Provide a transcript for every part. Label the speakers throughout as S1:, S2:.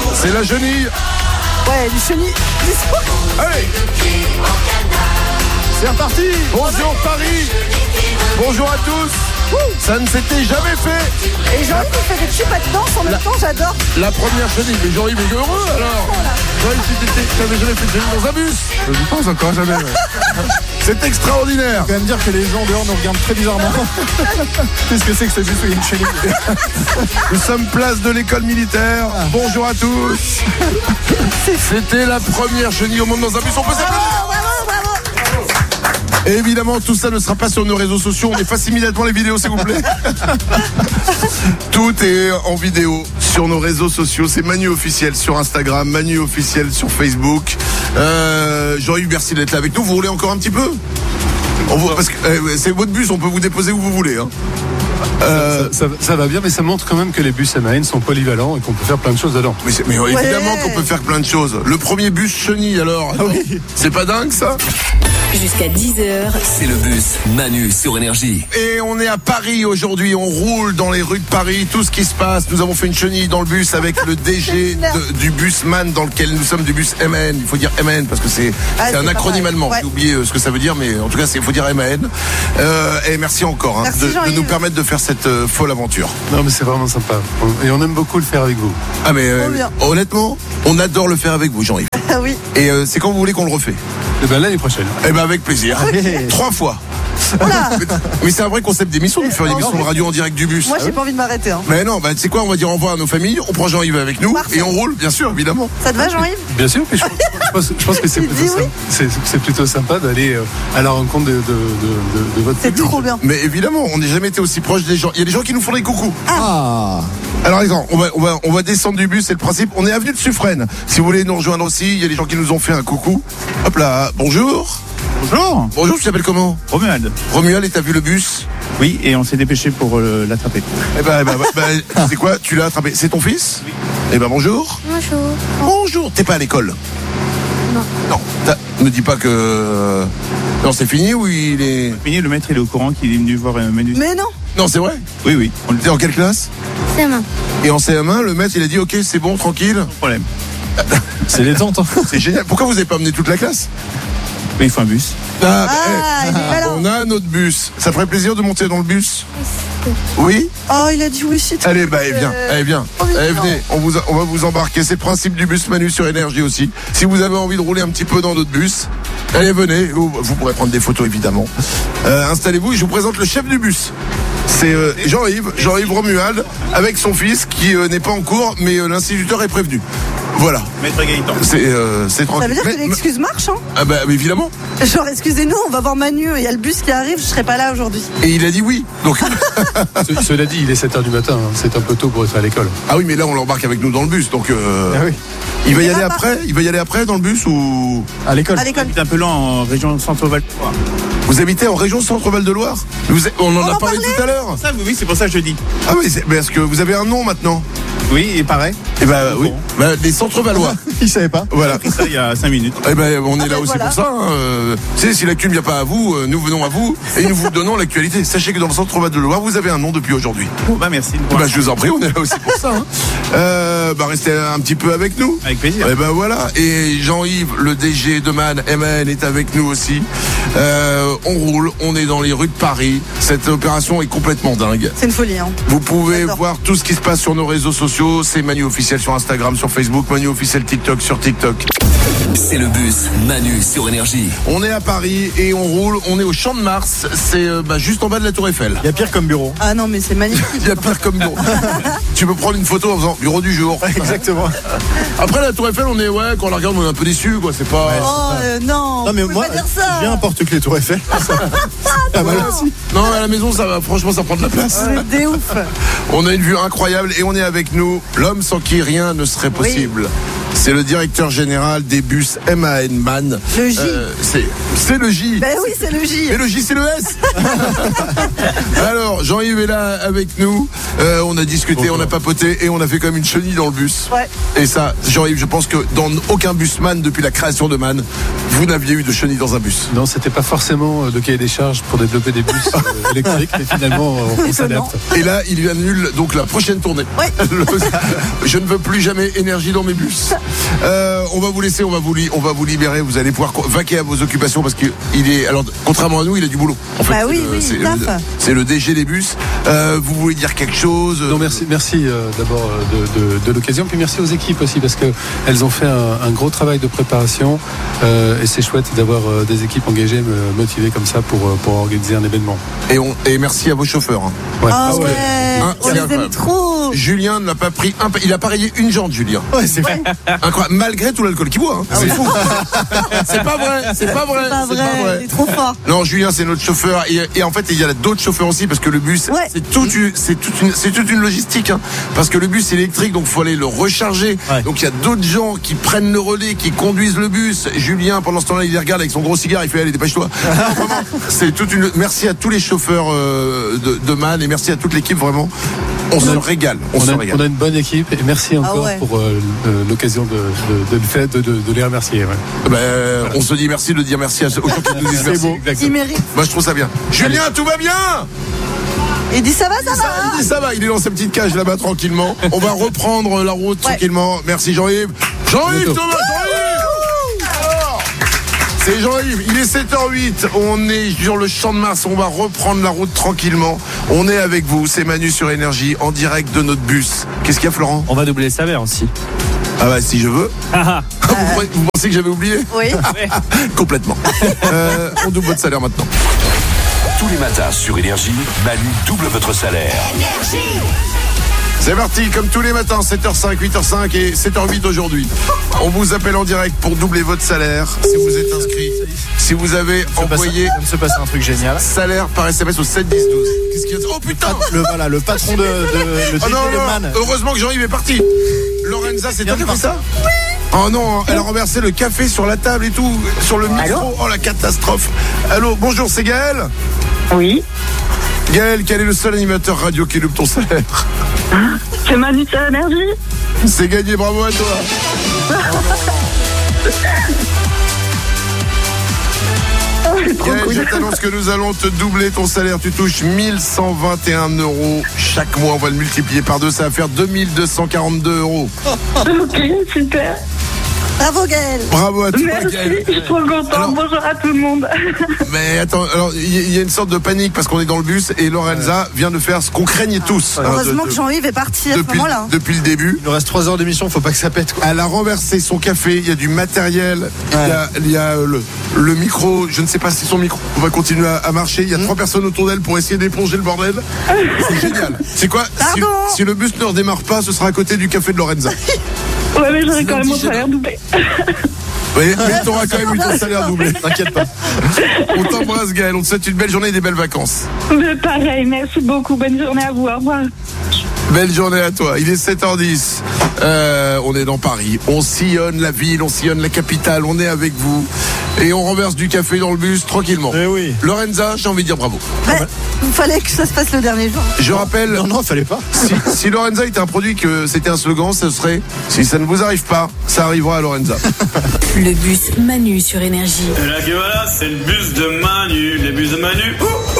S1: C'est la chenille.
S2: Ouais, les chenilles.
S1: Allez, c'est reparti. Bonjour Paris. Bonjour à tous. Ça ne s'était jamais fait.
S2: Et Jean-Yves il fait des chupes à danse en même temps, j'adore.
S1: La première chenille, mais Jean-Yves est heureux alors. Jean-Yves, t'avais jamais fait de chenille dans un bus? Je pense encore jamais. Ouais. C'est extraordinaire.
S3: Faut quand même dire que les gens dehors nous regardent très bizarrement. Qu'est-ce que c'est que ce bus où il y a une chenille?
S1: Nous sommes place de l'école militaire. Bonjour à tous. C'était la première chenille au monde dans un bus. On peut s'applaudir. Et évidemment, tout ça ne sera pas sur nos réseaux sociaux. On efface immédiatement les vidéos, s'il vous plaît. Tout est en vidéo sur nos réseaux sociaux. C'est Manu officiel sur Instagram, Manu officiel sur Facebook. Jean-Yves, merci d'être là avec nous. Vous roulez encore un petit peu? Parce que c'est votre bus, on peut vous déposer où vous voulez. Hein.
S4: Ça va bien, mais ça montre quand même que les bus MAN sont polyvalents et qu'on peut faire plein de choses dedans.
S1: Mais évidemment qu'on peut faire plein de choses. Le premier bus chenille alors. Oui. C'est pas dingue ça?
S5: Jusqu'à 10h,
S6: c'est le bus Manu sur Énergie.
S1: Et on est à Paris aujourd'hui, on roule dans les rues de Paris, tout ce qui se passe. Nous avons fait une chenille dans le bus avec le DG du bus MAN dans lequel nous sommes, du bus MAN. Il faut dire MAN parce que c'est un acronyme allemand. Ouais. J'ai oublié ce que ça veut dire, mais en tout cas, il faut dire MAN. Et merci encore de nous permettre de faire cette folle aventure.
S4: Non, mais c'est vraiment sympa. Et on aime beaucoup le faire avec vous.
S1: Ah, mais honnêtement, on adore le faire avec vous, Jean-Yves.
S2: Ah oui.
S1: Et c'est quand vous voulez qu'on le refait?
S4: Eh ben l'année prochaine.
S1: Eh ben avec plaisir. 3 fois.
S2: Voilà.
S1: Mais c'est un vrai concept d'émission de faire une émission de radio en direct du bus.
S2: Moi j'ai pas envie de m'arrêter. Hein.
S1: Mais non, tu sais quoi, on va dire au revoir à nos familles, on prend Jean-Yves avec nous et on roule, bien sûr, évidemment.
S2: Ça te va Jean-Yves?
S4: Bien sûr, mais je pense que c'est plutôt sympa d'aller à la rencontre de votre public.
S2: C'est trop bien.
S1: Mais évidemment, on n'a jamais été aussi proche des gens. Il y a des gens qui nous font des coucous.
S3: Ah.
S1: Alors attends, on va descendre du bus, c'est le principe. On est avenue de Suffren. Si vous voulez nous rejoindre aussi, il y a des gens qui nous ont fait un coucou. Hop là, bonjour.
S7: Bonjour.
S1: Bonjour, tu t'appelles comment?
S7: Romuald.
S1: Romuald, et t'as vu le bus?
S7: Oui, et on s'est dépêché pour l'attraper.
S1: Eh ben, c'est quoi? Tu l'as attrapé? C'est ton fils?
S7: Oui.
S1: Eh ben bonjour.
S8: Bonjour.
S1: Bonjour. T'es pas à l'école?
S8: Non.
S1: Non. Me dis pas que... Non, c'est fini ou il est...
S7: Fini, le maître il est au courant qu'il est venu voir Manu.
S2: Mais non.
S1: Non, c'est vrai?
S7: Oui.
S1: T'es en quelle classe?
S8: CM1.
S1: Et en CM1, le maître il a dit ok, c'est bon, tranquille.
S7: Pas de problème.
S3: C'est détente. Hein.
S1: C'est génial. Pourquoi vous avez pas amené toute la classe?
S7: Mais il faut un bus.
S1: On a notre bus. Ça ferait plaisir de monter dans le bus? Oui?
S2: Oh, il a dit oui, c'est
S1: Allez, viens. Venez, on va vous embarquer. C'est le principe du bus Manu sur Énergie aussi. Si vous avez envie de rouler un petit peu dans notre bus, allez, venez. Vous pourrez prendre des photos, évidemment. Installez-vous et je vous présente le chef du bus. C'est Jean-Yves Romuald, avec son fils qui n'est pas en cours, mais l'instituteur est prévenu. Voilà.
S7: Maître Gaëtan.
S1: C'est tranquille.
S2: Ça veut dire que l'excuse marche, hein?
S1: Ah bah évidemment.
S2: Genre, excusez-nous, on va voir Manu, il y a le bus qui arrive, je serai pas là aujourd'hui.
S1: Et il a dit oui. Donc...
S4: Cela dit, il est 7h du matin, hein. C'est un peu tôt pour être à l'école.
S1: Ah oui, mais là on l'embarque avec nous dans le bus, donc...
S3: Ah oui.
S1: Il va y aller après dans le bus ou...
S3: À l'école.
S7: C'est un peu lent en région Centre-Val.
S1: Vous habitez en région Centre-Val de Loire? On en a parlé tout à l'heure.
S7: Oui, c'est pour ça que je dis.
S1: Ah oui, parce que vous avez un nom maintenant.
S7: Oui, et pareil.
S1: Eh ben oui, les Centre-Valois.
S3: Il savait pas.
S1: Voilà.
S7: J'ai appris ça il y a 5 minutes.
S1: Eh ben on est là aussi pour ça. Hein. Si la cul ne vient pas à vous, nous venons à vous et nous vous donnons l'actualité. Sachez que dans le Centre-Val de Loire, vous avez un nom depuis aujourd'hui.
S7: Merci.
S1: Je vous en prie, on est là aussi pour ça. Hein. Restez un petit peu avec nous.
S7: Avec plaisir.
S1: Eh ben voilà. Et Jean-Yves, le DG de MAN est avec nous aussi. On roule, on est dans les rues de Paris. Cette opération est complètement dingue.
S2: C'est une folie, hein.
S1: Vous pouvez voir tout ce qui se passe sur nos réseaux sociaux. C'est Manu officiel sur Instagram, sur Facebook, Manu officiel TikTok sur TikTok.
S6: C'est le bus Manu sur Énergie.
S1: On est à Paris et on roule. On est au Champ de Mars. C'est juste en bas de la Tour Eiffel.
S3: Il y a pire comme bureau.
S2: Ah non, mais c'est magnifique.
S1: Il y a pire comme bureau. Tu peux prendre une photo en faisant bureau du jour.
S3: Exactement.
S1: Après la Tour Eiffel, on est quand on la regarde, on est un peu déçu, quoi. C'est pas.
S2: Non.
S3: Non mais moi,
S2: pas dire ça.
S3: bien importe que les Tours Eiffel. Pas mal aussi.
S1: Non, à la maison, ça va. Franchement, ça prend de la place.
S2: C'est des ouf.
S1: On a une vue incroyable et on est avec nous l'homme sans qui rien ne serait possible. C'est le directeur général des bus MAN MAN.
S2: Le J.
S1: C'est le J.
S2: Ben oui, c'est le J.
S1: Et le J, c'est le S. Alors, Jean-Yves est là avec nous. On a discuté, on a papoté et on a fait comme une chenille dans le bus.
S2: Ouais.
S1: Et ça, Jean-Yves, je pense que dans aucun bus MAN depuis la création de MAN, vous n'aviez eu de chenille dans un bus.
S4: Non, c'était pas forcément le cahier des charges pour développer des bus électriques, mais finalement, on s'adapte.
S1: Et là, il annule donc la prochaine tournée.
S2: Ouais.
S1: Je ne veux plus jamais énergie dans mes bus. On va vous laisser, on va vous libérer. Vous allez pouvoir vaquer à vos occupations parce qu'il est, alors contrairement à nous, il a du boulot. En fait,
S2: Bah oui,
S1: c'est le DG des bus. Vous voulez dire quelque chose?
S4: Non, merci d'abord de l'occasion, puis merci aux équipes aussi parce que elles ont fait un gros travail de préparation et c'est chouette d'avoir des équipes engagées, motivées comme ça pour organiser un événement.
S1: Et merci à vos chauffeurs. Hein.
S4: Ouais.
S2: Ah ouais, on
S1: c'est
S2: les
S1: incroyable.
S2: aime trop.
S1: Julien n'a pas pris il a pas rayé une jante, Julien.
S3: Ouais, c'est vrai.
S1: Incroyable, malgré tout l'alcool qu'il boit. Hein. C'est fou. C'est pas vrai.
S2: C'est pas vrai, il est trop fort.
S1: Non, Julien, c'est notre chauffeur. Et en fait, il y a d'autres chauffeurs aussi parce que le bus,
S2: Ouais.
S1: c'est toute une logistique. Hein, parce que le bus est électrique, donc il faut aller le recharger.
S3: Ouais.
S1: Donc il y a d'autres gens qui prennent le relais, qui conduisent le bus. Julien, pendant ce temps-là, il les regarde avec son gros cigare. Il fait allez, dépêche-toi. Non, vraiment, c'est merci à tous les chauffeurs de MAN et merci à toute l'équipe. Vraiment, on se régale. On
S4: a une bonne équipe et merci encore
S2: ouais.
S4: pour l'occasion de les remercier. Ouais.
S1: On se dit merci de dire merci aux gens qui nous disent merci.
S2: Il mérite.
S1: Moi, je trouve ça bien. Julien, tout va bien?
S2: Il dit ça va.
S1: Il dit ça va, il est dans sa petite cage là-bas tranquillement. On va reprendre la route tranquillement. Merci Jean-Yves. Jean-Yves, Thomas, Alors, c'est Jean-Yves, il est 7h08. On est sur le Champ de Mars. On va reprendre la route tranquillement. On est avec vous, c'est Manu sur Énergie en direct de notre bus. Qu'est-ce qu'il y a, Florent?
S7: On va doubler le salaire aussi.
S1: Ah bah si je veux. Vous pensez que j'avais oublié?
S2: Oui.
S1: Complètement. On double votre salaire maintenant.
S6: Tous les matins sur Énergie, Manu double votre salaire.
S1: C'est parti, comme tous les matins, 7h05, 8h05 et 7h08 aujourd'hui. On vous appelle en direct pour doubler votre salaire. Si vous êtes inscrit, si vous avez envoyé
S3: Ça vient de se passer un truc génial.
S1: salaire par SMS au 7 10 12. Qu'est-ce qu'il y a? Oh putain!
S3: Le patron de le
S1: Oh
S3: DG
S1: non,
S3: de
S1: non,
S3: MAN.
S1: heureusement que Jean-Yves est parti. Lorenza, c'est toi qui as fait ça? Oui. Oh non, elle a renversé le café sur la table et tout, sur le micro. Oh la catastrophe. Allô, bonjour, c'est Gaël?
S8: Oui,
S1: Gaël, quel est le seul animateur radio qui double ton salaire?
S8: c'est Manu sur Énergie.
S1: C'est gagné, bravo à toi. Gaël, je t'annonce que nous allons te doubler ton salaire. Tu touches 1121 € chaque mois. On va le multiplier par 2, ça va faire 2242 €.
S8: Ok, super.
S2: Bravo Gaël.
S1: Bravo à toi,
S8: Merci,
S1: Gaël.
S8: je suis trop contente.
S1: Alors-
S8: Bonjour à tout le monde.
S1: Mais attends, alors il y a une sorte de panique parce qu'on est dans le bus et Lorenza vient de faire ce qu'on craignait tous. hein,
S2: Heureusement que Jean-Yves est parti à ce moment-là.
S1: Depuis le début.
S3: Il nous reste 3 heures d'émission, faut pas que ça pète quoi.
S1: Elle a renversé son café, il y a du matériel, il y a le micro, je ne sais pas si son micro va continuer à marcher, il y a 3 personnes autour d'elle pour essayer d'éponger le bordel. C'est génial. C'est quoi?
S2: Pardon.
S1: Si le bus ne redémarre pas, ce sera à côté du café de Lorenza.
S8: Ouais, mais j'aurais
S1: C'est
S8: quand même mon
S1: antigénant.
S8: salaire doublé.
S1: Mais t'auras quand même eu ton salaire doublé.
S3: T'inquiète pas.
S1: On t'embrasse Gaël, on te souhaite une belle journée et des belles vacances.
S8: Mais pareil, merci beaucoup. Bonne journée à vous. Au revoir.
S1: Belle journée à toi, il est 7h10. On est dans Paris, on sillonne la ville, on sillonne la capitale, on est avec vous. Et on renverse du café dans le bus tranquillement.
S3: Eh oui.
S1: Lorenza, j'ai envie de dire bravo.
S2: Il fallait que ça se passe le dernier jour.
S1: Je rappelle,
S3: Non, fallait pas.
S1: si Lorenza était un produit, que c'était un slogan, ce serait « Si ça ne vous arrive pas, ça arrivera à Lorenza ».
S5: Le bus Manu sur Énergie.
S9: Et là que voilà, c'est le bus de Manu, les bus de Manu.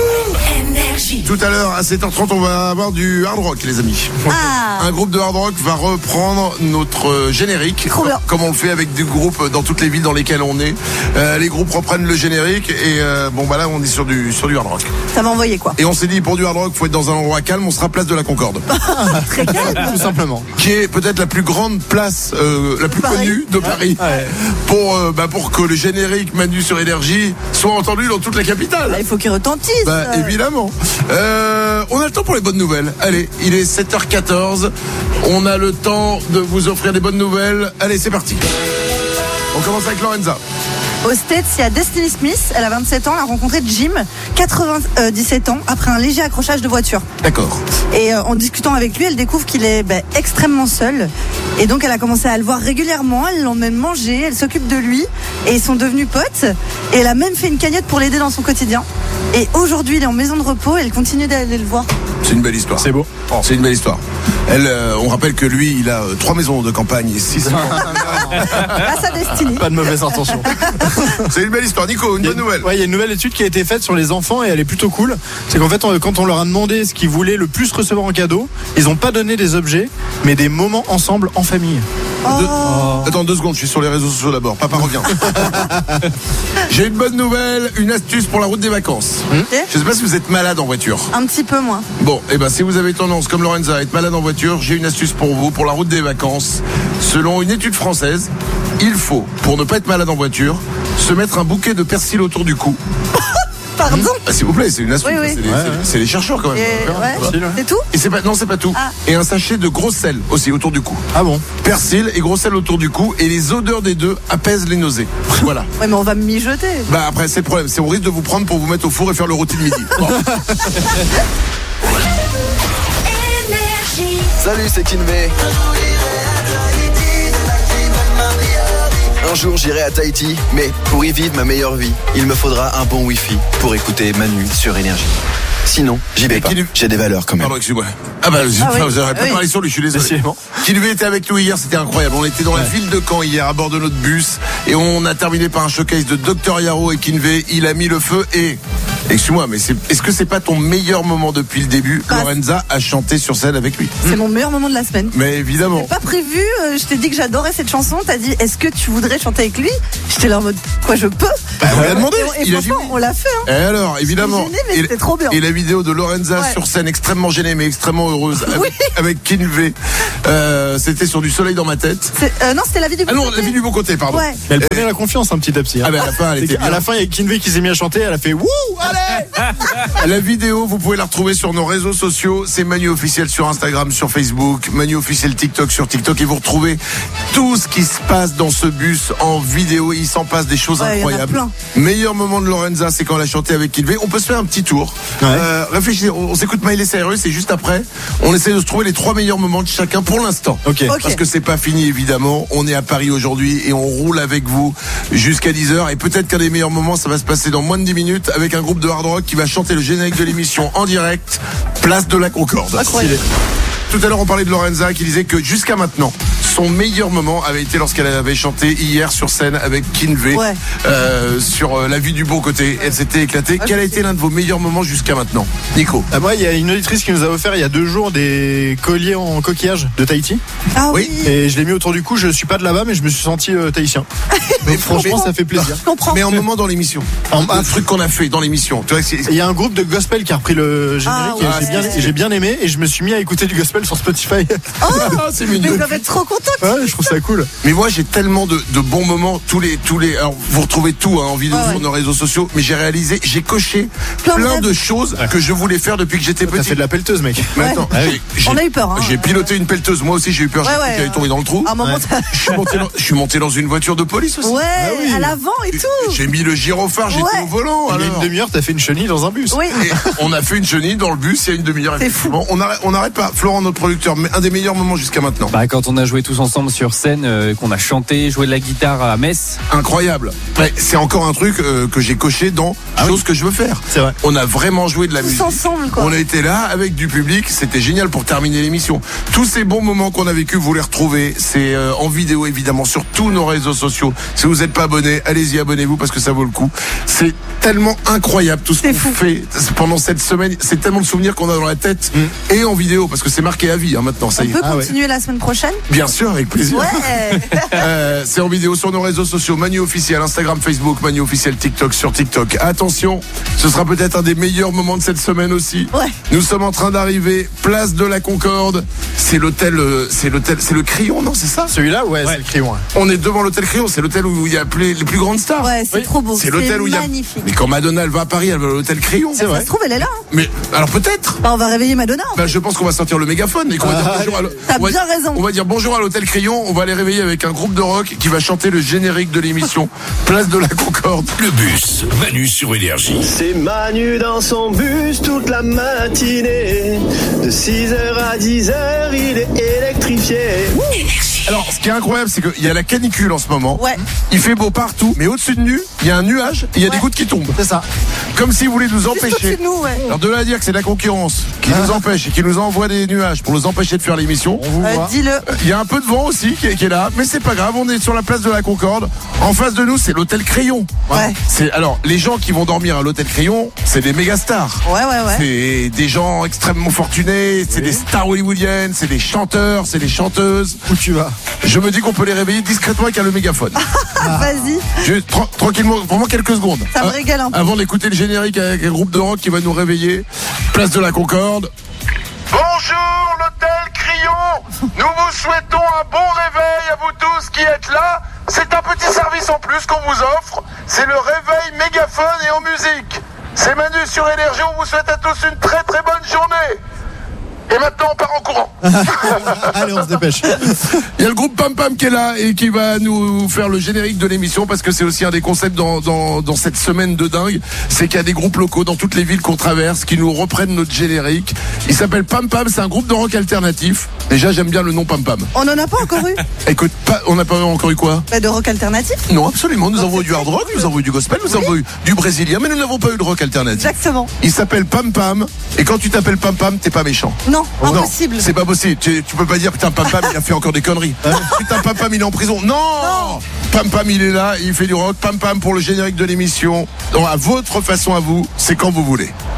S1: Tout à l'heure, à 7h30, on va avoir du hard rock, les amis.
S2: Ah.
S1: Un groupe de hard rock va reprendre notre générique,
S2: Trop bien.
S1: comme on le fait avec des groupes dans toutes les villes dans lesquelles on est. Les groupes reprennent le générique et bon bah là on est sur du hard rock.
S2: Ça m'a envoyé quoi.
S1: Et on s'est dit pour du hard rock, faut être dans un endroit calme. On sera place de la Concorde,
S2: Très calme.
S3: Tout simplement.
S1: qui est peut-être la plus grande place, la plus
S2: Paris.
S1: connue de Paris, pour que le générique Manu sur Énergie soit entendu dans toute la capitale.
S2: Là, il faut qu'il retentisse.
S1: Évidemment. On a le temps pour les bonnes nouvelles. Allez, il est 7h14. On a le temps de vous offrir des bonnes nouvelles. Allez, c'est parti. On commence avec Lorenza.
S2: Aux States, il y a Destiny Smith, elle a 27 ans, elle a rencontré Jim, 97 ans, après un léger accrochage de voiture.
S1: D'accord.
S2: Et en discutant avec lui, elle découvre qu'il est extrêmement seul. Et donc elle a commencé à le voir régulièrement, elle l'emmène manger, elle s'occupe de lui. Et ils sont devenus potes. Et elle a même fait une cagnotte pour l'aider dans son quotidien. Et aujourd'hui, il est en maison de repos et elle continue d'aller le voir.
S1: C'est une belle histoire.
S3: C'est beau.
S1: C'est une belle histoire. On rappelle que lui, il a 3 maisons de campagne et 6
S2: À sa destinée.
S3: Pas de mauvaise intention.
S1: C'est une belle histoire. Nico, une bonne nouvelle.
S3: Ouais, il y a une nouvelle étude qui a été faite sur les enfants et elle est plutôt cool. C'est qu'en fait, quand on leur a demandé ce qu'ils voulaient le plus recevoir en cadeau, ils n'ont pas donné des objets, mais des moments ensemble en famille.
S1: Attends 2 secondes, je suis sur les réseaux sociaux d'abord. Papa revient. J'ai une bonne nouvelle, une astuce pour la route des vacances. Je sais pas si vous êtes malade en voiture.
S2: Un petit peu moins.
S1: Bon, si vous avez tendance, comme Lorenza, à être malade en voiture, j'ai une astuce pour vous, pour la route des vacances. Selon une étude française, il faut, pour ne pas être malade en voiture, se mettre un bouquet de persil autour du cou.
S2: Pardon.
S1: S'il vous plaît, c'est une astuce.
S2: Oui.
S1: C'est les chercheurs quand même.
S2: C'est tout.
S1: Et c'est pas tout.
S2: Ah.
S1: Et un sachet de gros sel aussi autour du cou.
S3: Ah bon?
S1: Persil et gros sel autour du cou, et les odeurs des deux apaisent les nausées. Voilà.
S2: Ouais, mais on va me mijoter.
S1: Après, c'est le problème, c'est au risque de vous prendre pour vous mettre au four et faire le rôti de midi. Bon.
S10: Salut, c'est Kinvey. Un jour j'irai à Tahiti, mais pour y vivre ma meilleure vie, il me faudra un bon Wi-Fi pour écouter Manu sur Énergie. Sinon, j'y vais pas. J'ai des valeurs quand même.
S1: Pardon, excusez-moi. Vous n'avez pas parlé sur lui, je suis désolé. Kinvey était avec nous hier, c'était incroyable. On était dans la ville de Caen hier à bord de notre bus et on a terminé par un showcase de Dr Yaro et Kinvey. Il a mis le feu et... Excuse-moi, mais est-ce que c'est pas ton meilleur moment depuis le début? Lorenza a chanté sur scène avec lui.
S2: C'est mon meilleur moment de la semaine.
S1: Mais évidemment.
S2: Pas prévu, je t'ai dit que j'adorais cette chanson, t'as dit est-ce que tu voudrais chanter avec lui? J'étais là en mode quoi je peux?
S1: On lui a demandé.
S2: Et franchement, on l'a fait.
S1: Et alors, évidemment.
S2: Gêné, mais c'était trop bien.
S1: Et la vidéo de Lorenza sur scène extrêmement gênée mais extrêmement heureuse avec Kinvey. C'était sur Du soleil dans ma tête.
S2: Non, c'était la vie du bon côté.
S1: La vie du bon côté, pardon.
S2: Ouais.
S3: Elle prenait la confiance un petit à petit.
S1: À la fin, elle était bien.
S3: À la fin, il y a Kinvey qui s'est mis à chanter, elle a fait wouh, allez.
S1: La vidéo, vous pouvez la retrouver sur nos réseaux sociaux. C'est Manu officiel sur Instagram, sur Facebook, Manu officiel TikTok sur TikTok, et vous retrouvez tout ce qui se passe dans ce bus en vidéo. Il s'en passe des choses incroyables. Meilleur moment de Lorenza, c'est quand elle a chanté avec Kinvey. On peut se faire un petit tour. Réfléchissez, on s'écoute Miley Cyrus et juste après, on essaie de se trouver les 3 meilleurs moments de chacun pour l'instant. Parce que c'est pas fini évidemment. On est à Paris aujourd'hui et on roule avec vous jusqu'à 10h. Et peut-être qu'un des meilleurs moments, ça va se passer dans moins de 10 minutes avec un groupe de hard rock qui va chanter le générique de l'émission en direct, place de la Concorde. Tout à l'heure, on parlait de Lorenza qui disait que jusqu'à maintenant, son meilleur moment avait été lorsqu'elle avait chanté hier sur scène avec Kinvey sur La vie du bon côté. Elle s'était éclatée. Quel a été l'un de vos meilleurs moments jusqu'à maintenant, Nico?
S3: Moi, il y a une auditrice qui nous a offert il y a 2 jours des colliers en coquillage de Tahiti.
S2: Ah oui.
S3: Et je l'ai mis autour du cou. Je suis pas de là-bas, mais je me suis senti tahitien. Mais franchement, ça fait plaisir.
S2: Je comprends.
S1: Mais un moment dans l'émission, un truc qu'on a fait dans l'émission. Il
S3: y a un groupe de gospel qui a repris le générique et j'ai bien aimé et je me suis mis à écouter du gospel sur Spotify.
S1: C'est mignon.
S2: Vous doivez être trop content.
S3: Ouais, je trouve ça cool.
S1: Mais moi, j'ai tellement de bons moments. Tous les. Alors, vous retrouvez tout en vidéo sur nos réseaux sociaux. Mais j'ai coché plein de choses que je voulais faire depuis que j'étais petit.
S3: T'as fait de la pelleteuse, mec.
S1: Mais attends,
S2: on a eu peur.
S1: J'ai piloté une pelleteuse. Moi aussi, j'ai eu peur. J'allais tomber dans le trou. Je suis monté dans une voiture de police aussi.
S2: À l'avant et tout.
S1: J'ai mis le gyrophare. J'étais au volant.
S3: Il y a une demi-heure, t'as fait une chenille dans un bus.
S2: Et
S1: on a fait une chenille dans le bus il y a une demi-heure.
S2: C'est fou.
S1: On n'arrête pas. Florent, notre producteur, un des meilleurs moments jusqu'à maintenant.
S11: Quand on a joué tous ensemble sur scène, qu'on a chanté, joué de la guitare à Metz.
S1: Incroyable. C'est encore un truc que j'ai coché dans choses que je veux faire.
S3: C'est vrai.
S1: On a vraiment joué de la musique.
S2: Ensemble, quoi.
S1: On a été là avec du public. C'était génial pour terminer l'émission. Tous ces bons moments qu'on a vécu, vous les retrouvez. C'est en vidéo évidemment sur tous nos réseaux sociaux. Si vous n'êtes pas abonné, allez-y, abonnez-vous parce que ça vaut le coup. C'est tellement incroyable tout ce qu'on fait pendant cette semaine. C'est tellement de souvenirs qu'on a dans la tête et en vidéo parce que c'est marqué à vie maintenant. Ça
S2: y est. On peut continuer la semaine prochaine?
S1: Bien sûr, avec plaisir.
S2: Ouais.
S1: C'est en vidéo sur nos réseaux sociaux, Manu officiel, Instagram, Facebook, Manu officiel, TikTok sur TikTok. Attention, ce sera peut-être un des meilleurs moments de cette semaine aussi. Nous sommes en train d'arriver, place de la Concorde. C'est l'hôtel, c'est le Crillon, non, c'est ça?
S3: Celui-là, c'est le Crillon.
S1: On est devant l'hôtel Crillon, c'est l'hôtel où il y a les plus grandes stars.
S2: Ouais, c'est trop beau.
S1: C'est l'hôtel où il y a.
S2: Magnifique.
S1: Mais quand Madonna elle va à Paris, elle va à l'hôtel Crillon.
S2: C'est vrai. Ça se trouve, elle est là.
S1: Mais alors peut-être.
S2: On va réveiller Madonna.
S1: Je pense qu'on va sortir le mégaphone. mégaphone. Et qu'on va dire bonjour à
S2: T'as bien raison.
S1: On va dire bonjour à l'hôtel Crayon. On va les réveiller avec un groupe de rock qui va chanter le générique de l'émission Place de la Concorde.
S6: Le bus Manu sur Énergie.
S12: C'est Manu dans son bus toute la matinée. De 6h à 10h, il est électrifié.
S1: Alors, ce qui est incroyable, c'est qu'il y a la canicule en ce moment.
S2: Ouais.
S1: Il fait beau partout, mais au-dessus de nous, il y a un nuage et il y a des gouttes qui tombent.
S3: C'est ça.
S1: Comme s'il voulait nous
S2: Juste
S1: empêcher.
S2: au-dessus de nous, ouais.
S1: Alors, de là à dire que c'est la concurrence qui nous empêche et qui nous envoie des nuages pour nous empêcher de faire l'émission.
S3: On vous voit.
S2: Dis-le.
S1: Il y a un peu de vent aussi qui est là, mais c'est pas grave, on est sur la place de la Concorde. En face de nous, c'est l'hôtel Crayon.
S2: Ouais.
S1: Alors, les gens qui vont dormir à l'hôtel Crayon, c'est des méga stars.
S2: Ouais.
S1: C'est des gens extrêmement fortunés, c'est des stars hollywoodiennes, c'est des chanteurs, c'est des chanteuses.
S3: Où tu vas?
S1: Je me dis qu'on peut les réveiller discrètement avec le mégaphone.
S2: Vas-y.
S1: Tranquillement, vraiment quelques secondes.
S2: Ça me régale un peu.
S1: Avant d'écouter le générique avec un groupe de rock qui va nous réveiller. Place de la Concorde. Bonjour l'hôtel Crayon. Nous vous souhaitons un bon réveil à vous tous qui êtes là. C'est un petit service en plus qu'on vous offre. C'est le réveil mégaphone et en musique. C'est Manu sur Énergie. On vous souhaite à tous une très très bonne journée. Et maintenant on part en courant.
S3: Allez, on se dépêche.
S1: Il y a le groupe Pam Pam qui est là et qui va nous faire le générique de l'émission parce que c'est aussi un des concepts dans cette semaine de dingue. C'est qu'il y a des groupes locaux dans toutes les villes qu'on traverse qui nous reprennent notre générique. Il s'appelle Pam Pam, c'est un groupe de rock alternatif. Déjà j'aime bien le nom Pam Pam.
S2: On en a pas encore eu.
S1: Écoute, on n'a pas encore eu quoi?
S2: De rock alternatif.
S1: Non, absolument. Nous avons eu du hard rock, nous avons eu du gospel, nous avons eu du brésilien, mais nous n'avons pas eu de rock alternatif.
S2: Exactement.
S1: Il s'appelle Pam Pam et quand tu t'appelles Pam Pam, t'es pas méchant.
S2: Non, impossible.
S1: Non, c'est pas possible. Tu peux pas dire putain Pam Pam il a fait encore des conneries. Putain Pam Pam il est en prison. Non, Pam Pam il est là, il fait du rock. Pam Pam pour le générique de l'émission. Donc, à votre façon à vous, c'est quand vous voulez.